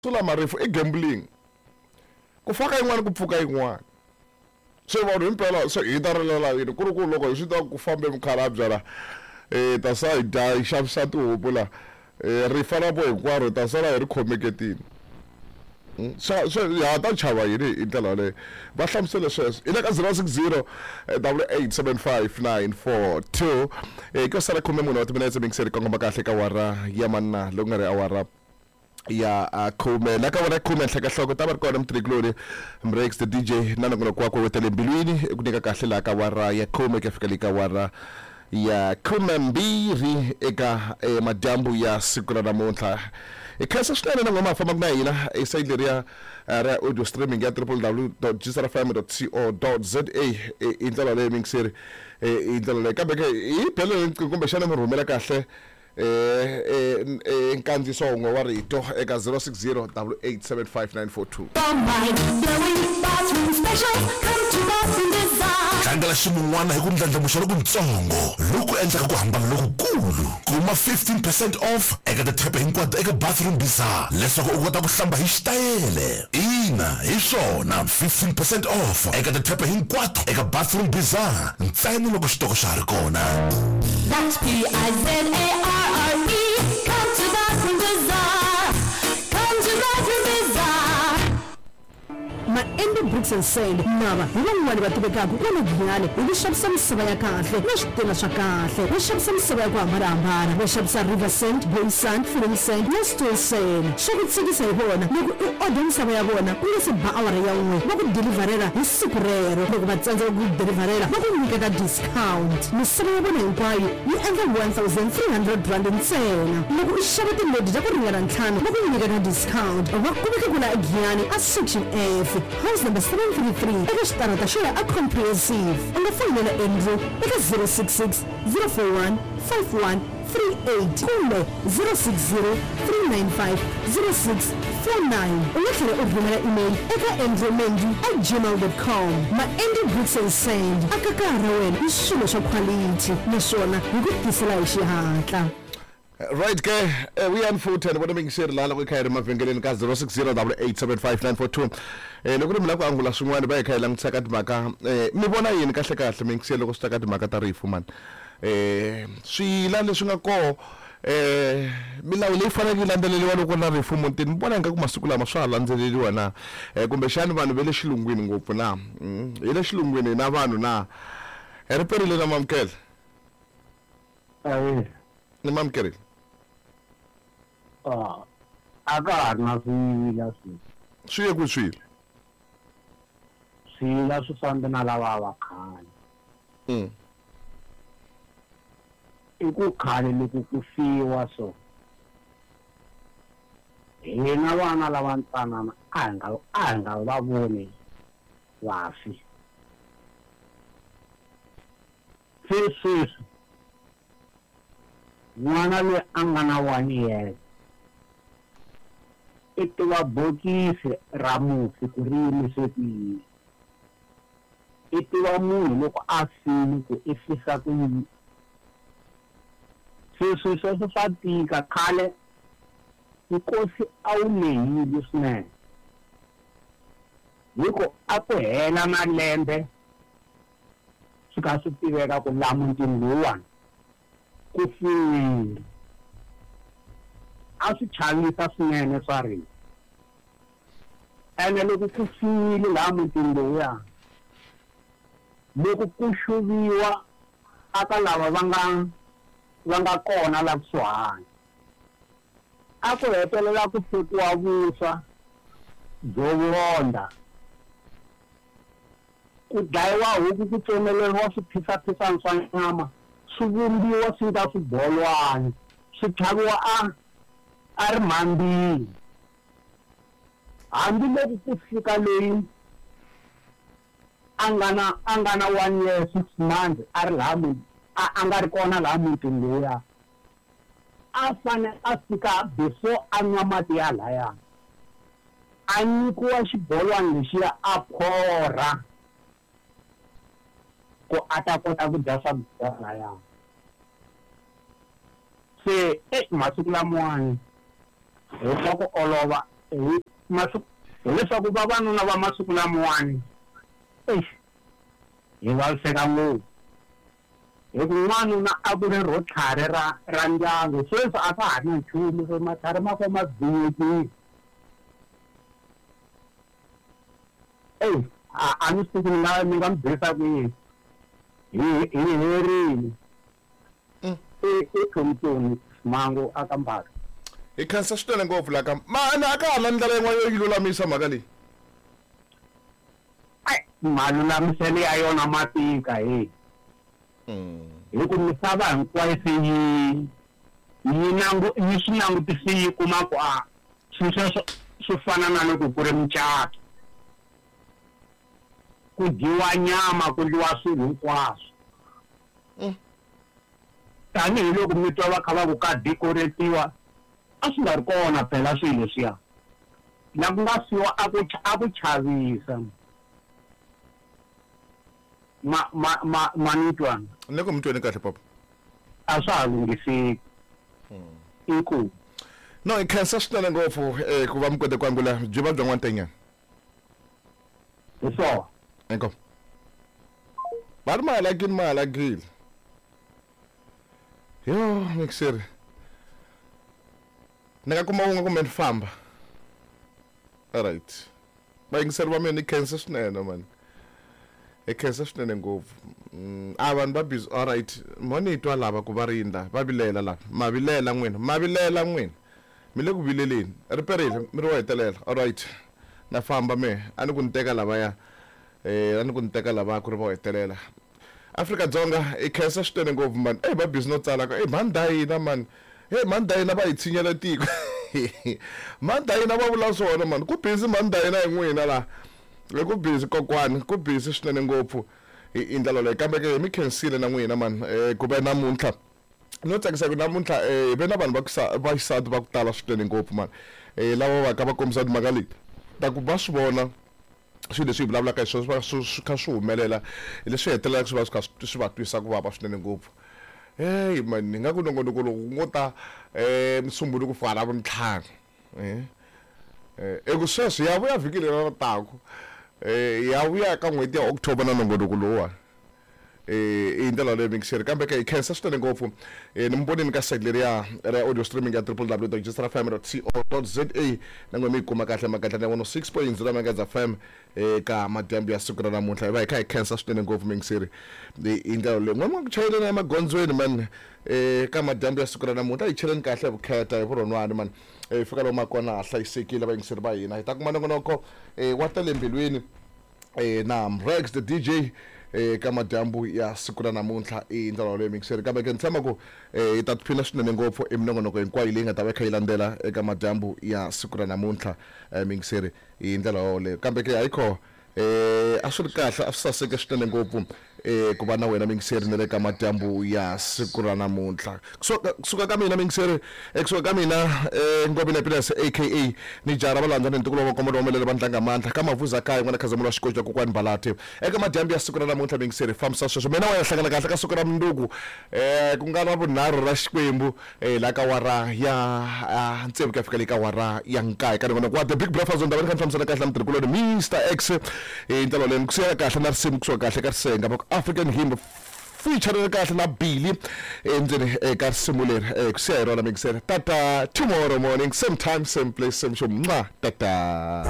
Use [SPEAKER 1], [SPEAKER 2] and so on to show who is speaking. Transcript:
[SPEAKER 1] sula marifu I gambling ku faka yin'wana ku pfuka yin'wana se vanhu himpela se hi ta rilela yini ku ri ku loko hi swi ta ku fambe mukhalabye la ta sa hi dya hi xavisa tihomu la ri fana vo hinkwaro ta sala hi ri khomeketini ha ta chava yini hi ndlela leyo va hlamusele sweswo hi le ka 060 8759442 ko sala khume munhu wa timinetse mingiseri kongoma kahle ka wara ya manna loku nga ri awara ya khume la ka wona khume nhleka nhloko ta va ri kona mtrigloni Mrex the DJ na nangona kwakho wetele mbilwini ku nyika kahle la ka wara ya khume ku fika le ka wara ya khume mbirhi eka madyambu ya siku ra namuntlha khasa swinene na ngoma famba kuna hina site leri ra audio streaming ya www.gsrfm.co.za i ndlela leyi mingiseri i ndlela leyi kambe ke hi bele kumbe xana mi rhumela kahle nkandziso wun'we wa rito eka 060 8759442
[SPEAKER 2] tlangela ximun'wana hi ku ndlandlamuxa lokuntsongo loku endlaka ku hambana lokukulu kuma 15% off eka tithepe hinkwato eka Bathroom Bazaar leswaku u kota ku hlamba hi xitayele ina hi swona 15% off eka tithepe hinkwato eka Bathroom Bazaar ntsena loko xitoko xa ha ri kona.
[SPEAKER 3] That's P-I-Z-A-R-R-E. Come to Bathroom Bazaar. Come to Bathroom Bazaar.
[SPEAKER 4] Ma Endo Bricks and Sand nava hi van'wani va tivekaka kwale Giyani hi ku xavisa misava ya kahle na switila swa kahle va xavisa misava ya ku hambanahambana va xavisa river sand, bay sand, filling sand na stone sand swa ku tsikisa hi vona loko u order misava ya vona ku nga se ba awara ya n'we va ku deliverela hi siku rero loko va tsandzeka ku deliverela va ku nyiketa discount misava ya vona hinkwayo yi endla 1,300 rand ntsena loko u xava tilodi ta ku ringana ntlhanu va ku nyiketa discount va kumeka kula Giyani a section F house number 733 eka xitarata xo ya a comprehensive u nga fonela Andrew eka 066 041 5138 kumbe 060 395 0649 u nga tlhela u rhumela email eka andrewmendu@gmail.com ma Andy Bricks and Sand akakara wena i swilo swa quality naswona hi ku tisela hi xihatla.
[SPEAKER 1] Right ke we unfolded what mingiseri lala ku khayri mavengeleni ka 060 8759442 loko mina ku angula swin'wana ba ekhayela ngitsaka timhaka mi vona yini kahle kahle mingiseri loko swi ta ka timhaka ta rifu man swila leswi nga ko milawu leyi fanele landzeleriwa loko na rifu mutini vona nga ku masiku lama swa landzeleriwa na kumbe xana vanhu ve le xilungwini ngopfu na hi le xilungwini na vanhu na riperile na mamkele ni mamkele
[SPEAKER 5] aka ha ri na swiyila
[SPEAKER 1] swi ye ku swilo
[SPEAKER 5] swiyila swi fambe na lava va khale i ku khale loko ku fiwa so hina vana lava ntsanana a hi nga va voni vafi sweswi n'wana loyi a nga na 1 year i tiva bokisi ra mufi ku ri yimise ku yini i tiva munhu loko a file ku i fisa ku yini sweswi sweswo swa tika khale nkosi a wu lehile swinene hiko a ku hela malembe swi kha swi tiveka ku la mutini lowuwani ku fiwile a swi chavisa swinene swa rina ene loko ku fiwile laha mutini lowuya loko ku xuviwa aka lava va nga kona la kusuhani a ku hetelela ku fekiwa vuswa byo vonda ku dlayiwa huku ku tsemeleriwa swiphisaphisani swa nyama swi vumbiwa swi ta swibolwana swi tlhaviwa a ri mhambini hambi loko ku fika leyi a nga na 1 year 6 months a ri laha a nga ri kona laha mutini lowuya a fane a fika before a nwa mati ya laya a nyikiwa xibolwana lexiya a phorha ku a ta kota ku dya swakudya laya se masiku lamawani hi swa ku olova masiku leswaku vavanuna va masiku lamawani hi vaviseka ngopfu hi ku n'wanuna a ku ri rotlhari ra ndyangu sweswi a ka ha ri na nchumu so matlhari ma kona ma binyekile a ni swi ni nga mi byisa ku yini hi herile i khomtoni mango aka mbala
[SPEAKER 1] I khensa swinene ngopfu laka mana aka ha na ndlela yin'wana yo yi lulamisa mhaka leyi
[SPEAKER 5] malulamiselo ya yona matika hi ku misava hinkwayo se yi swi langutisi yi kuma ku swilo sweswo swi fana na loko ku ri mucato ku dyiwa nyama ku dyiwa swilo hinkwaswo tanihiloko mi twa va kha va ku ka decoratiwa a swi nga ri kona phela swilo leswiya la ku nga siwa a ku chavisa manitwana
[SPEAKER 1] ni ku mutweni kahle papa
[SPEAKER 5] a swa ha lunghiseki inkomu
[SPEAKER 1] no I khensa swinene ngopfu ku va mi kote ku angula byi va bya n'wantenyana
[SPEAKER 5] hi swona
[SPEAKER 1] enko va ri mahalakile yo mixeri ni nga kuma wun'we kumbe ni famba alright vayingiseri va mina ni khensa swinene man I khensa swinene ngopfu vanhu va busy alright mo ni twa lava ku va rindla va vilela lava mavilela n'wina mi le ku vileleni riperile mi ri wo hetelela alright na famba me a ni ku ni teka lavaya ku ri va hetelela Afrika-Dzonga I khensa swinene ngopfu man va busy no tsala ka mani dayina man mani dayina va hi tshinyela tiko mani dayina va vula swona man ku busy mani dayina hi n'wina laha ku busy kokwani ku busy swinene ngopfu hi ndlela leyi kambe ke mi khensile na n'wina man ku ve namuntlha no tsakisa ku namuntlha hi ve na vanhu va xisati va ku tala swinene ngopfu man lava va ka va kombisa timhaka leti ta ku va swi vona swilo leswi hi vulavulaka hi swona swi kha swi humelela leswi hetelelaka swi va swi va twisa ku vava swinene ngopfu man ni nga ku nongonoko lowu ngo ta musumbulo ku fana vontlhanu eku sweswo ya vuya vhiki leri ra taku ya vuya ka n'hweti ya October na nongonoko lowuwani hi ndlela leyi mixeri kambe ke hi khensa swinene ngopfu ni mi vonini ka site leriya ra audio streaming ya www.registerfm.co.za na n'we mi yi kuma kahle magatlana ya 106.0 Megahertz FM ka madyambu ya siku ra namuntlha hi va hi kha hi khensa swinene ngopfu mixeri hi ndlela leyi n'wana ku chayeleni emagondzweni man ka madyambu ya siku ra namuntlha hi cheleni kahle hi vukheta hi vuron'wani man fika lomu makona ha hlayisekile vayingiseri va hina hi ta kuma nongonoko wa tale mbilwini na Rex the DJ ka madyambu ya siku ra namuntlha i ndlela leyi mixeri kambe ke ni tshemba ku hi ta tiphina swinene ngopfu eminongonoko hinkwayo leyi nga ta va kha yi landzela eka madyambu ya siku ra namuntlha mixeri hi ndlela leyo kambe ke hayikho a swi ri kahle a swi saseke swinene ngopfu ku va na wena mixeri na le ka madyambu ya siku ra namuntlha kusuka ka mina mixeri kusuka ka mina Ngobile Pillars aka ni jara valandzani ntikulo va komodo omelele va ndlanga mandla ka mavuza kaya n'wana khazamula xikoja kokwani Balati eka madyambu ya siku ra namuntlha mixeri famisa sweswo mina wa ya hlangana kahle ka siku ra munduku ku nga na vunharhu ra Xikwembu la ka wara ya ntsevu ka fika le ka wara ya nkaya ka nongonoko wa the big breakfast on the kha ntshamisana kahle na tirikulo Mr X ndlela leyi kusuka kahle na risimu kusuka kahle ka risenga African hymn featuring kahle na Billy endzeni eka risimu leri ku siya hi rona mixer tata tomorrow morning same time same place same show tata